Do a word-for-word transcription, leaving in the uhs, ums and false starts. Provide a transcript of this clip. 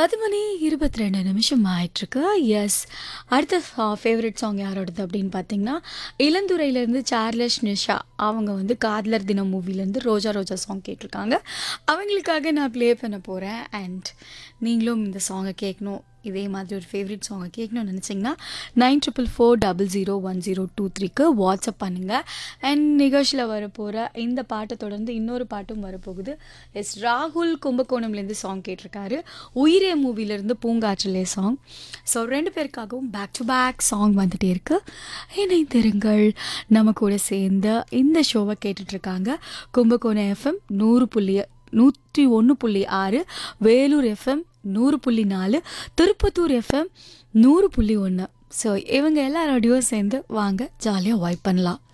பத்து மணி இருபத்தி ரெண்டு நிமிஷம் ஆயிட்டுருக்கு. எஸ், அடுத்த ஃபேவரட் சாங் யாரோடது அப்படின்னு பார்த்தீங்கன்னா, இளந்துறையிலேருந்து சார்லஸ் நிஷா அவங்க வந்து காதலர் தினம் மூவிலேருந்து ரோஜா ரோஜா சாங் கேட்டிருக்காங்க. அவங்களுக்காக நான் ப்ளே பண்ண போகிறேன். அண்ட் நீங்களும் இந்த சாங்கை கேட்கணும், இதே மாதிரி ஒரு ஃபேவரட் சாங்கை கேட்கணும்னு நினச்சிங்கன்னா nine triple four double zero one zero two த்ரீக்கு வாட்ஸ்அப் பண்ணுங்கள். அண்ட் நிகழ்ச்சியில் வரப்போகிற இந்த பாட்டை தொடர்ந்து இன்னொரு பாட்டும் வரப்போகுது. எஸ், ராகுல் கும்பகோணம்லேருந்து சாங் கேட்டிருக்காரு. உயிரே மூவிலேருந்து பூங்காற்றிலே சாங். ஸோ ரெண்டு பேருக்காகவும் பேக் டு பேக் சாங் வந்துகிட்டே இருக்கு. இணைந்திருங்கள். நம்ம கூட சேர்ந்து இந்த ஷோவை கேட்டுட்ருக்காங்க கும்பகோணம் எஃப்எம் நூறு புள்ளி நூற்றி ஒன்று புள்ளி ஆறு, வேலூர் எஃப்எம் நூறு புள்ளி நாலு, திருப்பத்தூர் எஃப்எம் நூறு புள்ளி ஒன்று. ஸோ இவங்க எல்லாரோடையும் சேர்ந்து வாங்க ஜாலியாக வைப் பண்ணலாம்.